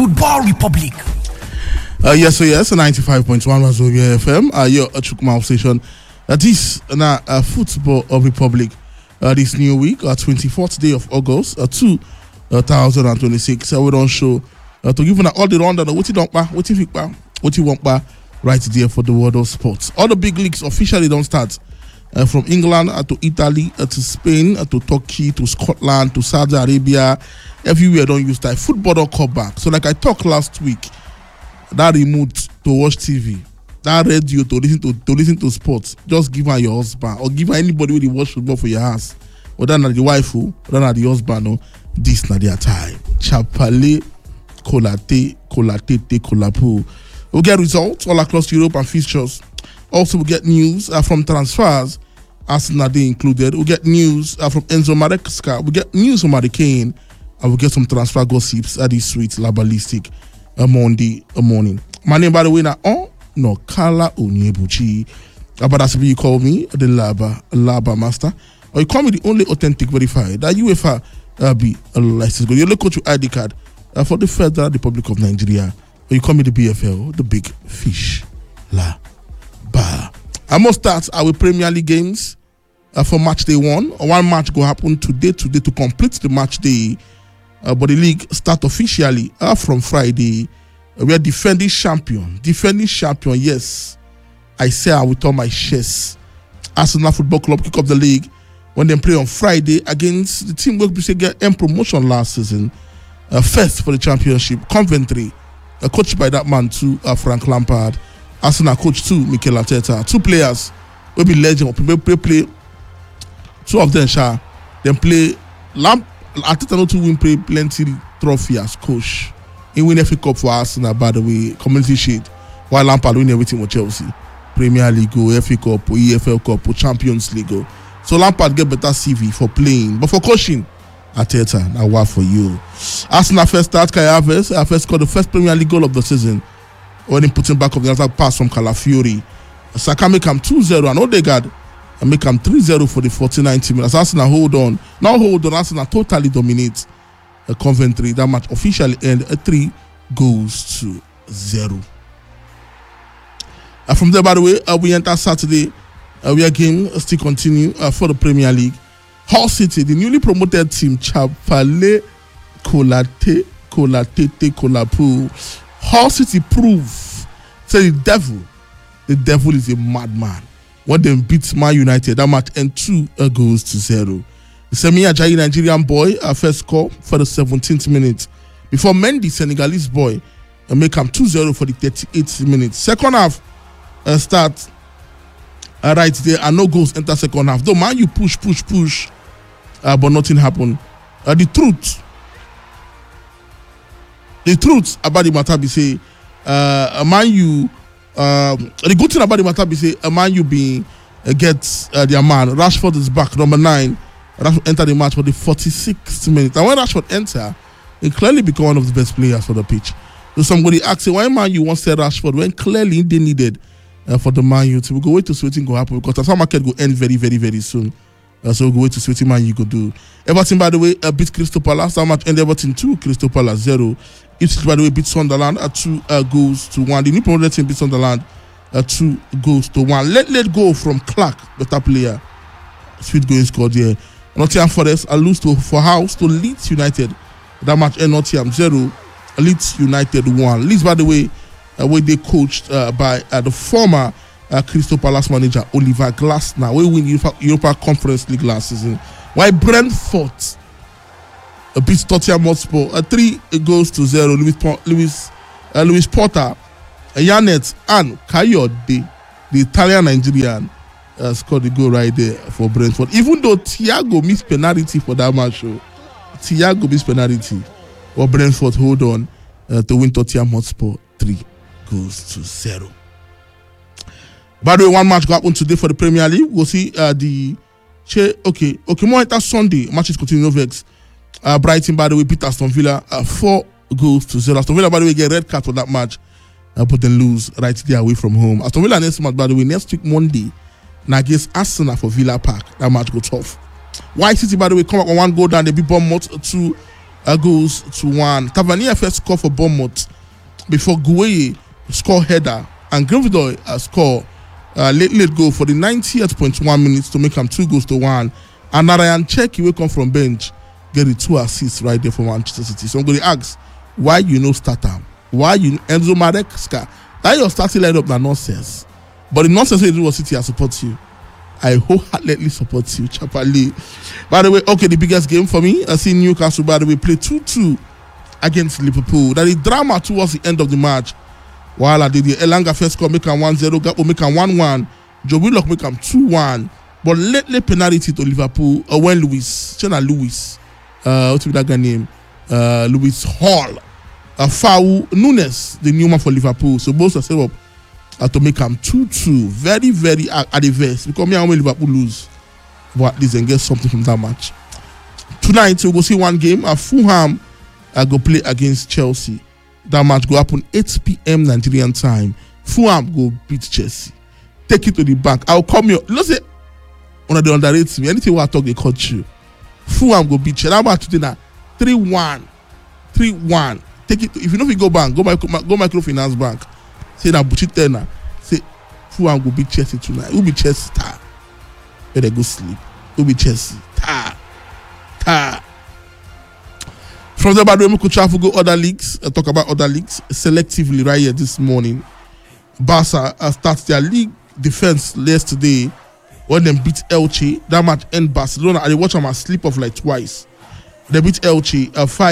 Football Republic. Yes, 95.1 Wazobia FM. Your Chukma station. This now Football Republic. This new week, 24th day of August, 2026. We don't show to give you all the rundown of what you don't buy, what you think buy, what you won't buy, right there for the world of sports. All the big leagues officially don't start. From England to Italy to Spain to Turkey to Scotland to Saudi Arabia, everywhere don't use that. Football don't come back. So like I talked last week, that remote to watch TV, that radio to listen to sports, just give her your husband or give her anybody who watch football for your house. Whether not the wife or whether not the husband, no, this not their time. Chapale, Kolate, Kolapu. We'll get results all across Europe and fixtures. Also, we'll get news from transfers, Arsenal they included. We'll get news from Enzo Maresca. We'll get news from Harry Kane. And we'll get some transfer gossips at this sweet Labalistic Monday morning. My name, by the way, now no Kala Onyebuchi. But that's what you call me, the Laba Master. Or you call me the only authentic verified that UEFA be a license. Your local ID card for the Federal Republic of Nigeria. Or you call me the BFL, the Big Fish. La. I must start our Premier League games for match day 1. One match will happen today to complete the match day. But the league start officially from Friday. We are defending champion. Yes, I say I will turn my chest. Arsenal Football Club kick off the league when they play on Friday against the team who get M promotion last season. First for the championship, Coventry, coached by that man too, Frank Lampard. Arsenal coach too, Mikel Arteta. 2 players will be legend. Play 2 of them, then play Arteta not to win plenty trophy as coach. He win FA Cup for Arsenal, by the way, Community Shield. While Lampard win everything with Chelsea. Premier League, FA Cup, EFL Cup, Champions League. So Lampard get better CV for playing. But for coaching, Arteta, now what for you? Arsenal first start, Kai Havertz first scored the first Premier League goal of the season. When he put him back of the other pass from Calafiori. Saka make him 2-0 and Odegaard make him 3-0 for the 49 minutes. Arsenal hold on. Arsenal totally dominate Coventry. That match officially end 3-0. From there, by the way, we enter Saturday. We are game still continue for the Premier League. Hull City, the newly promoted team, Chapale Kolapu. Hull City prove say the devil is a madman. When they beat Man United, that match end 2-0. The Semi Ajayi Nigerian boy first score for the 17th minute. Before Mendy, Senegalese boy, make him 2-0 for the 38th minute. Second half start right there and no goals enter second half. Though Man, you push, but nothing happened. The about the matter be say, Man U. The good thing about the matter be say, Man U being gets their man. Rashford is back, number 9. Rashford enter the match for the 46th minute. And when Rashford enter, he clearly become one of the best players for the pitch. So somebody asked, why Man U wants to Rashford when clearly they needed for the Man U to go wait to see what go happen because the market go end very, very, very soon. So we'll go wait to see what Man U go do. Everton, by the way, beat Crystal Palace. That match ended Everton 2, Crystal Palace 0. Ipswich, by the way, beat Sunderland 2-1. The new promoted team beat Sunderland 2-1. Let go from Clark, better player. Sweet going scored here. Nottingham Forest lose for House to Leeds United. That match ended Nottingham 0, Leeds United 1. Leeds, by the way, where they coached by the former Crystal Palace manager Oliver Glasner. We win Europa Conference League last season. While Brentford beats Tottenham Hotspur 3-0. Lewis Potter, Yanet and Kayode, the Italian Nigerian, scored the goal right there for Brentford. Even though Thiago missed penalty for that match, but Brentford hold on to win Tottenham Hotspur 3-0. By the way, one match go happen today for the Premier League. We'll see more enter Sunday. Matches continue Vex. Brighton, by the way, beat Aston Villa 4-0. Aston Villa, by the way, get red card for that match, but then lose right there away from home. Aston Villa next match, by the way, next week Monday, now against Arsenal for Villa Park. That match go tough. White City, by the way, come up on 1 goal down. They beat Bournemouth 2 goes to 1. Tavernier first score for Bournemouth before Gueye score header and Gravidoy score late goal for the 90th.1 minutes to make him 2 goals to 1. And Narayan Cheki will come from bench, get the 2 assists right there for Manchester City. So I'm going to ask, why you no start him? Why you Enzo Maresca? That your starting lineup na nonsense. But the nonsense is what City I support you. I wholeheartedly support you, Chapali. By the way, okay, the biggest game for me, I see Newcastle, by the way, play 2-2 against Liverpool. That is drama towards the end of the match. While I did the Elanga first score, make him 1-0, Gakpo make him 1-1, Joe Willock make him 2-1. But lately penalty to Liverpool, when Lewis, what's that guy name? Lewis Hall, foul Nunes, the new man for Liverpool. So both are set up to make them 2-2. Very, very at the verse. Because me and when Liverpool lose, but at least they get something from that match. Tonight we'll go see one game. Fulham go play against Chelsea. That match go happen 8 p.m. Nigerian time. Fulham go beat Chelsea. Take it to the bank. I'll come here. Let's say when they underrate me. Anything I talk they cut you. Fulham go beat Chelsea. That match today now 3-1. 3-1. Take it. If you know if you go bank, go microfinance bank. Say that bullshit now. Say Fulham go beat Chelsea tonight. Who be Chelsea? Ta. Where they go sleep. Who be Chelsea? Ta. From there, by the way, we could travel go other leagues. Talk about other leagues selectively right here this morning. Barca starts their league defense yesterday when they beat Elche. That match end Barcelona. I watch them sleep off like twice. They beat Elche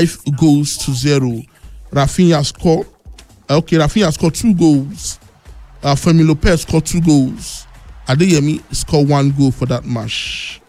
5-0. Rafinha scored. Rafinha scored 2 goals. Fermin Lopez scored 2 goals. Adeyemi scored 1 goal for that match.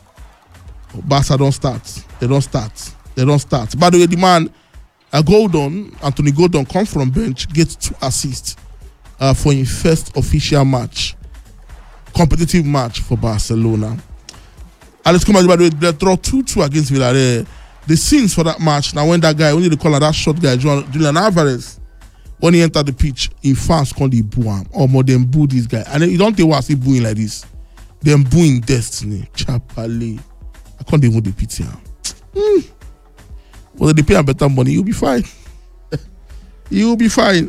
Barca don't start. They don't start. By the way, the man Anthony Gordon, come from bench, gets 2 assists for his first official match. Competitive match for Barcelona. Alex Comas, by the way, they draw 2-2 against Villarreal. The scenes for that match, now when that guy, when they call that short guy, Julian Alvarez, when he entered the pitch, in fans called the boo him. Or more than boo this guy. And then you don't think why I see booing like this. Them booing Destiny. Chapale. I can't even the pity him. Well, they pay a better money, you'll be fine. You'll be fine.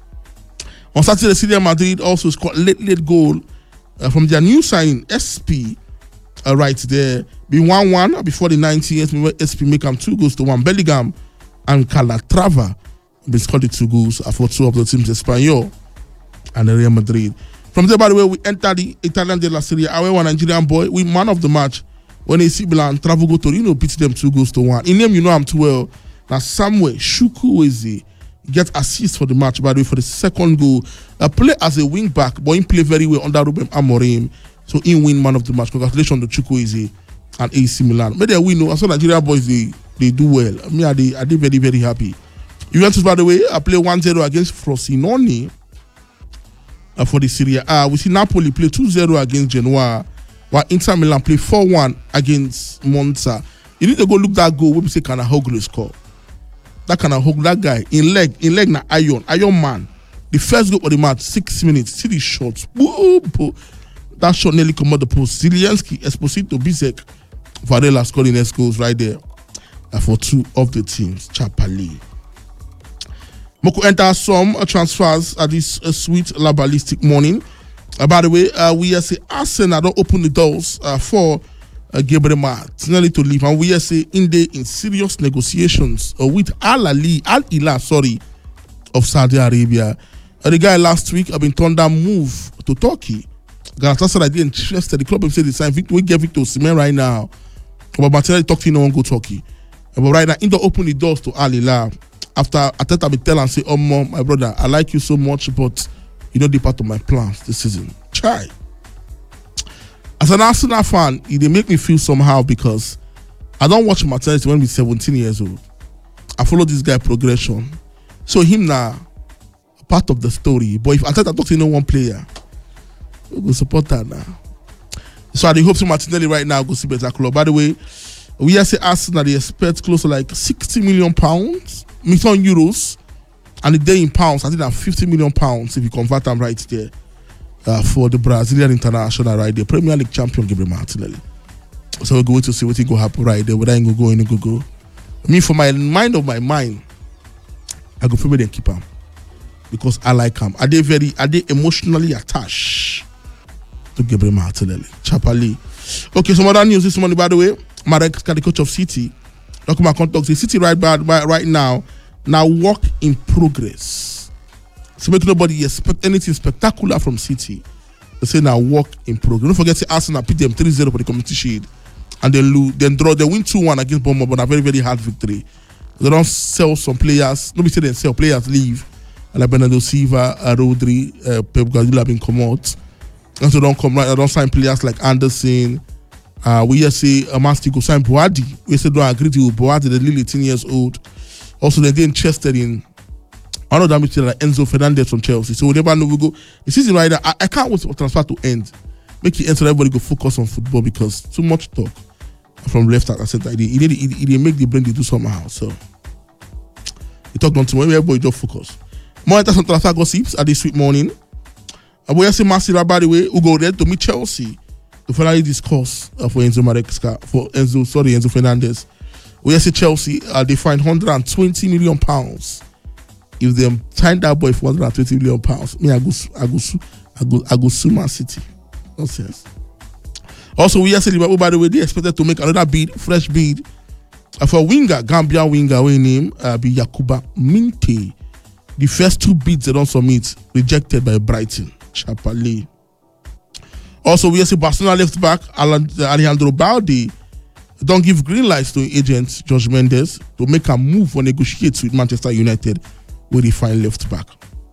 On Saturday, Real Madrid also scored late goal from their new signing, SP. Right there. Be 1-1 before the 90th. SP make them 2 goals to 1. Bellingham and Calatrava been scored the 2 goals for 2 of the teams, Espanyol and Real Madrid. From there, by the way, we enter the Italian de la Serie A. One Nigerian boy, we man of the match. When AC Milan travel go Torino, beat them 2 goals to 1. In name, you know him too well. Now, Samuel Chukwueze get assist for the match, by the way, for the second goal. Play as a wing back, but he play very well under Ruben Amorim. So he win man of the match. Congratulations to Chukwueze and AC Milan. Maybe they win. I saw Nigerian boys, they do well. Me, I did very, very happy. Juventus, by the way, I play 1-0 against Frosinone for the Serie A. We see Napoli play 2-0 against Genoa, while Inter Milan play 4-1 against Monza. You need to go look that goal. We say Kanahoglu score. That Kanahoglu, that guy in leg na Iron Man. The first goal of the match, 6 minutes. See the shots. That shot nearly come out the post. Zielinski, Esposito, Bisek, Varela scoring next goals right there for 2 of the teams. Chapali. Moko enter some transfers at this sweet labalistic morning. By the way, we say Arsenal don't open the doors for Gabriel Martinelli to leave, and we say in serious negotiations with Al Hilal of Saudi Arabia. The guy last week have been turned down move to Turkey. Galatasaray didn't interested. The club have said they signed we get Victor Osimhen right now. But Martinelli talked to no one go Turkey. But right now, in the open the doors to Al Hilal. After Ateta be tell and say, "Oh mom, my brother, I like you so much, but you know the part of my plans this season." Try. As an Arsenal fan, it make me feel somehow because I don't watch Martinelli when he's 17 years old. I follow this guy progression. So him now part of the story. But if Ateta talks to no one player, we will support that now. So I hope so Martinelli right now go see better club. By the way, we are say Arsenal they expect close to like £60 million, million euros, and the day in pounds, I think that £50 million if you convert them right there for the Brazilian international right there, Premier League champion Gabriel Martinelli. So we'll go wait to see what will go happen right there. Whether he go in, go. Me, for my mind, I go for me then keep him because I like him. Are they emotionally attached to Gabriel Martinelli? Chapali. Okay, some other news this morning, by the way. Marek, the coach of City, document contacts the City right now work in progress. So make nobody expect anything spectacular from City. They say now work in progress. Don't forget, Arsenal beat them 3-0 for the Community Shield, and they win 2-1 against Bournemouth, but a very, very hard victory. They don't sell some players. Nobody say they sell players leave. Like Bernardo Silva, Rodri, Pep Guardiola have been come out. And so don't sign players like Anderson. We just say Man City go sign Boadi. We say don't agree to Boadi, the little 18 years old. Also, they're interested in another midfielder like Enzo Fernandez from Chelsea. So we never know we go. The season right now, I can't wait for transfer to end. Make it end so everybody go focus on football because too much talk from left and center. It make the brain do somehow. So we talk on tomorrow. Everybody just focus. More some transfer gossips at this sweet morning. We just say Marcelo, by the way, who go there to meet Chelsea to finally discuss for Enzo Fernandez. We just say Chelsea, they find £120 million if they sign that boy for £120 million. Me, I go sue Man City. Nonsense. Also, we just say Liverpool, by the way, they expected to make another fresh bid for winger, Gambian winger, we name be Yakuba Minte. The first two bids they don't submit rejected by Brighton. Chapali. Also, we see Barcelona left back Alejandro Balde don't give green lights to agent Jorge Mendes to make a move or negotiate with Manchester United where they find left back.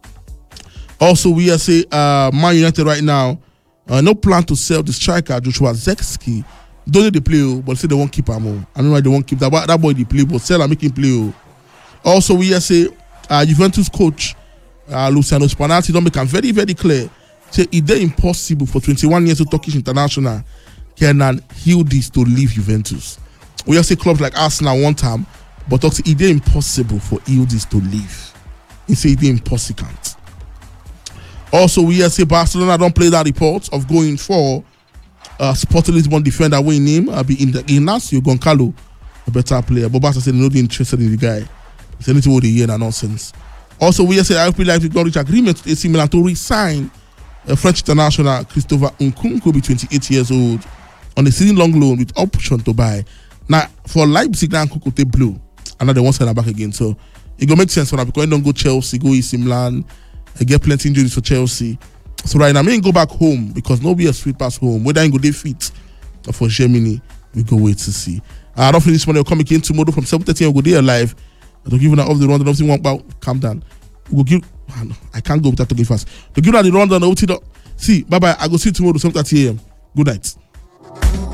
Also, we see Man United right now no plan to sell the striker Joshua Zexki. Don't need the play, but say they won't keep him. I don't know why they won't keep that boy. They play, but sell and make him play. Also, we say Juventus coach Luciano Spalletti don't make him very, very clear. Say it's impossible for 21 years old Turkish international Kenan Yildiz to leave Juventus. We say clubs like Arsenal one time, but also it's impossible for Yildiz to leave. He say it's impossible. Also, we say Barcelona don't play that report of going for Sporting Lisbon defender we name be Ignacio Goncalo, a better player. But Barca said they're not interested in the guy. It's anything what they hear and nonsense. Also, we say I feel like we don't reach agreement with AC Milan to re-sign French international Christopher Nkunku, be 28 years old, on a season-long loan with option to buy. Now, for Leipzig, now Nkunku take blue, and now they want to send him back again. So it go make sense for them because they don't go Chelsea, go AC Milan, get plenty injuries for Chelsea. So right now, I go back home because nobody has free pass home. Whether I go they fit for Germany, we go wait to see. Don't finish this morning. We'll come again tomorrow from 7:30. We'll go there live. To give you off the rundown, nothing about calm down. We'll give. I can't go without talking fast. To give you the rundown, see, bye bye. I go see you tomorrow 7:30 a.m. Good night.